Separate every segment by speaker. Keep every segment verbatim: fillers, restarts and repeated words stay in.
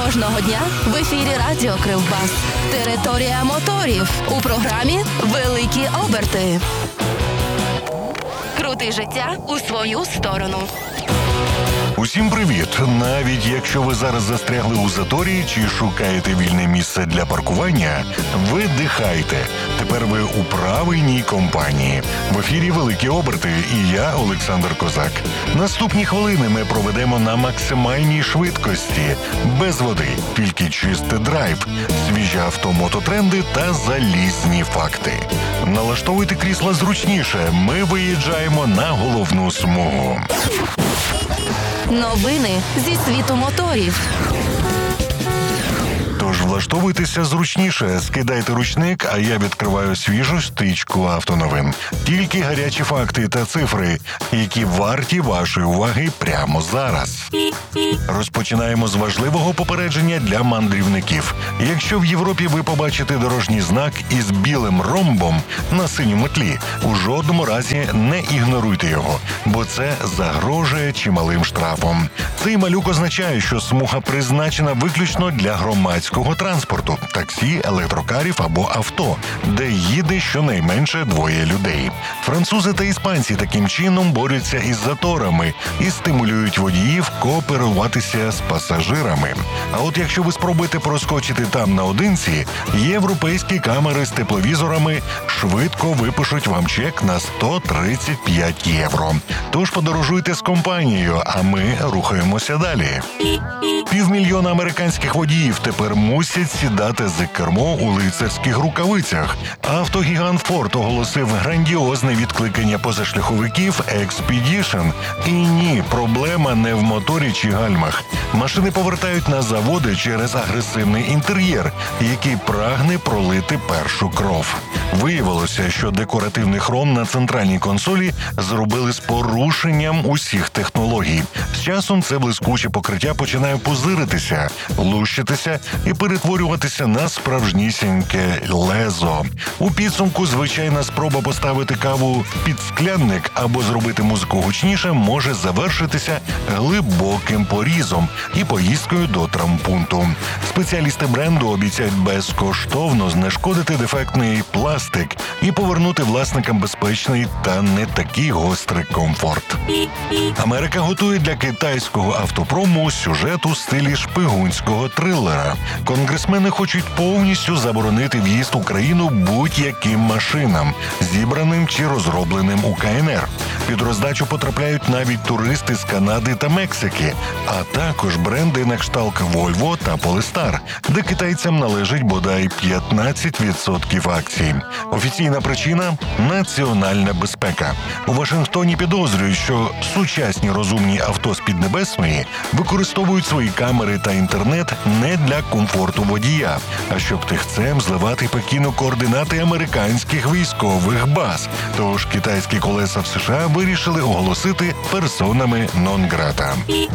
Speaker 1: Кожного дня в ефірі Радіо Кривбас. Територія моторів. У програмі «Великі оберти». Крути життя у свою сторону.
Speaker 2: Усім привіт! Навіть якщо ви зараз застрягли у заторі чи шукаєте вільне місце для паркування, видихайте. Тепер ви у правильній компанії. В ефірі «Великі оберти» і я, Олександр Козак. Наступні хвилини ми проведемо на максимальній швидкості, без води, тільки чистий драйв, свіжі авто-мототренди та залізні факти. Налаштовуйте крісла зручніше, ми виїжджаємо на головну смугу.
Speaker 1: Новини зі світу моторів.
Speaker 2: Тож влаштовуйтеся зручніше, скидайте ручник, а я відкриваю свіжу стрічку автоновин. Тільки гарячі факти та цифри, які варті вашої уваги прямо зараз. Розпочинаємо з важливого попередження для мандрівників. Якщо в Європі ви побачите дорожній знак із білим ромбом на синьому тлі, у жодному разі не ігноруйте його, бо це загрожує чималим штрафом. Цей малюк означає, що смуга призначена виключно для громадського транспорту, таксі, електрокарів або авто, де їде щонайменше двоє людей. Французи та іспанці таким чином борються із заторами і стимулюють водіїв кооперуватися з пасажирами. А от якщо ви спробуєте проскочити там наодинці, європейські камери з тепловізорами швидко випишуть вам чек на сто тридцять п'ять євро. Тож подорожуйте з компанією, а ми рухаємося далі. Півмільйона американських водіїв тепер мусять сідати за кермо у лицарських рукавицях. Автогігант Ford оголосив грандіозне відкликання позашляховиків Expedition. І ні, проблема не в моторі чи гальмах. Машини повертають на заводи через агресивний інтер'єр, який прагне пролити першу кров. Виявилося, що декоративний хром на центральній консолі зробили з порушенням усіх технологій. З часом це блискуче покриття починає пузиритися, лущитися і перетворюватися на справжнісіньке лезо. У підсумку звичайна спроба поставити каву під склянник або зробити музику гучніше може завершитися глибоким порізом і поїздкою до травмпункту. Спеціалісти бренду обіцяють безкоштовно знешкодити дефектний пластик і повернути власникам безпечний та не такий гострий комфорт. Америка готує для китайського автопрому сюжет у стилі шпигунського трилера. Конгресмени хочуть повністю заборонити в'їзд у країну будь-яким машинам, зібраним чи розробленим у ка ен ер. Під роздачу потрапляють навіть туристи з Канади та Мексики, а також бренди на кшталт Volvo та Polestar, де китайцям належить бодай п'ятнадцять відсотків акцій. Офіційна причина – національна безпека. У Вашингтоні підозрюють, що сучасні розумні авто з Піднебесної використовують свої камери та інтернет не для комфорту водія, а щоб тихцем зливати Пекіну координати американських військових баз. Тож китайські колеса в США вирішили оголосити персонами нон-грата.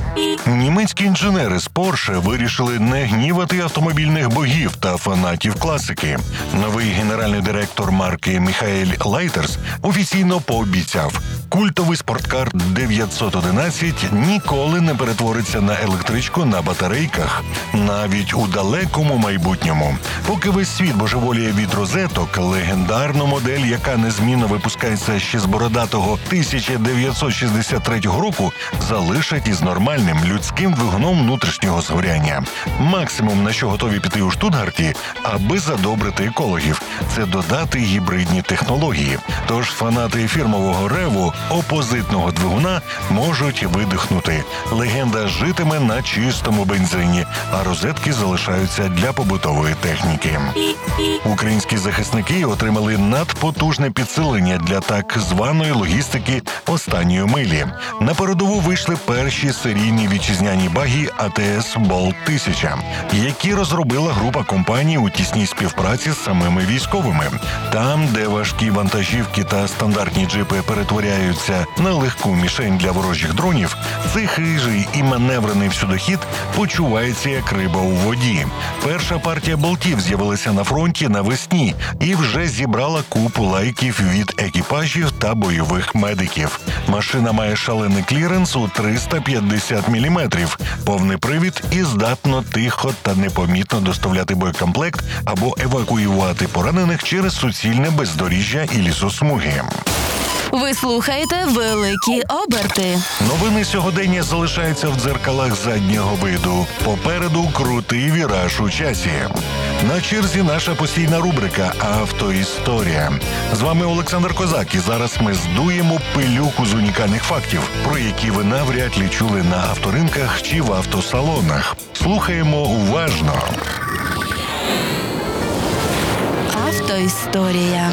Speaker 2: Німецькі інженери з Porsche вирішили не гнівати автомобільних богів та фанатів класики. Новий генеральний директор марки Міхаель Лайтерс офіційно пообіцяв: культовий спорткар дев'ятсот одинадцять ніколи не перетвориться на електричку на батарейках, навіть у далекому майбутньому. Поки весь світ божеволіє від розеток, легендарну модель, яка незмінно випускається ще з бородатого тисяча дев'ятсот шістдесят третього року, залишать із нормальним людським двигуном внутрішнього згоряння. Максимум, на що готові піти у Штутгарті, аби задобрити екологів, це додати гібридні технології. Тож фанати фірмового реву опозитного двигуна можуть видихнути. Легенда житиме на чистому бензині, а розетки залишаються для побутової техніки. Українські захисники отримали надпотужне підсилення для так званої логістики останньої милі. На передову вийшли перші серійні вітчизняні багі а те ес Болт тисяча, які розробила група компаній у тісній співпраці з самими військовими. Там, де важкі вантажівки та стандартні джипи перетворяються на легку мішень для ворожих дронів, цей хижий і маневрений всюдохід почувається як риба у воді. Перша партія болтів з'явилася на фронті навесні і вже зібрала купу лайків від екіпажів та бойових медиків. Машина має шалений кліренс у триста п'ятдесят міліметрів, повний привід і здатно тихо та непомітно доставляти боєкомплект або евакуювати поранених через суцільне бездоріжжя і лісосмуги.
Speaker 1: Ви слухаєте «Великі оберти».
Speaker 2: Новини сьогодення залишаються в дзеркалах заднього виду. Попереду крутий віраж у часі. На черзі наша постійна рубрика «Автоісторія». З вами Олександр Козак, і зараз ми здуємо пилюку з унікальних фактів, про які ви навряд ли чули на авторинках чи в автосалонах. Слухаємо уважно.
Speaker 1: Автоісторія.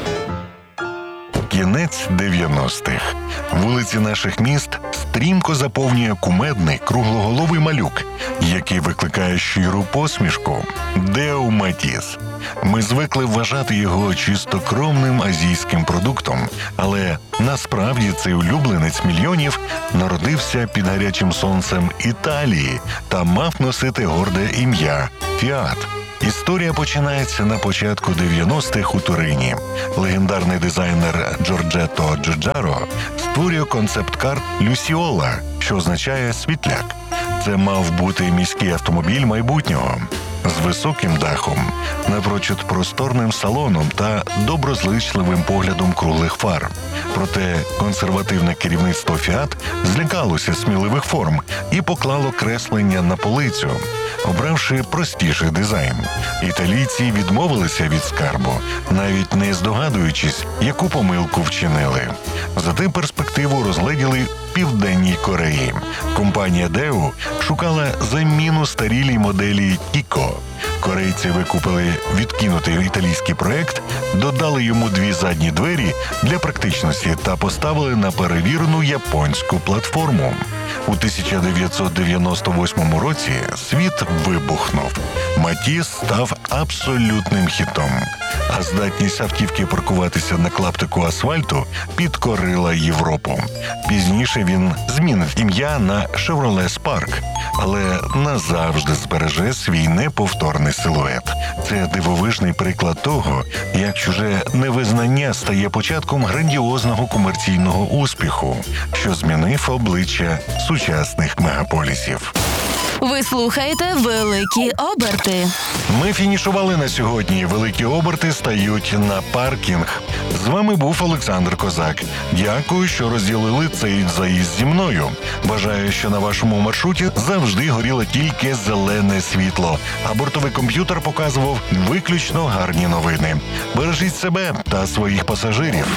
Speaker 2: Кінець дев'яностих. Вулиці наших міст стрімко заповнює кумедний круглоголовий малюк, який викликає щиру посмішку – Део Матіс. Ми звикли вважати його чистокровним азійським продуктом, але насправді цей улюбленець мільйонів народився під гарячим сонцем Італії та мав носити горде ім'я – Фіат. Історія починається на початку дев'яностих у Турині. Легендарний дизайнер Джорджетто Джорджаро створює концепт-кар «Люсіола», що означає «світляк». Це мав бути міський автомобіль майбутнього з високим дахом, напрочуд просторним салоном та доброзичливим поглядом круглих фар. Проте консервативне керівництво «Фіат» злякалося сміливих форм і поклало креслення на полицю, обравши простіший дизайн. Італійці відмовилися від скарбу, навіть не здогадуючись, яку помилку вчинили. Зате перспективу розгледіли в Південній Кореї. Компанія Део шукала заміну старілій моделі Кіко. Корейці викупили відкинутий італійський проект, додали йому дві задні двері для практичності та поставили на перевірену японську платформу. У тисяча дев'ятсот дев'яносто восьмому році світ вибухнув. Матіс став абсолютним хітом, а здатність автівки паркуватися на клаптику асфальту підкорила Європу. Пізніше він змінив ім'я на Chevrolet Spark, але назавжди збереже свій неповторний силует. Це дивовижний приклад того, як чуже невизнання стає початком грандіозного комерційного успіху, що змінив обличчя сучасних мегаполісів.
Speaker 1: Ви слухаєте «Великі оберти».
Speaker 2: Ми фінішували на сьогодні. Великі оберти стають на паркінг. З вами був Олександр Козак. Дякую, що розділили цей заїзд зі мною. Бажаю, що на вашому маршруті завжди горіло тільки зелене світло, а бортовий комп'ютер показував виключно гарні новини. Бережіть себе та своїх пасажирів.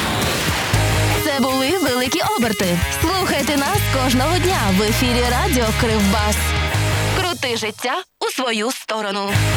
Speaker 1: Це були «Великі оберти». Слухайте нас кожного дня в ефірі радіо Кривбас. Крути життя у свою сторону.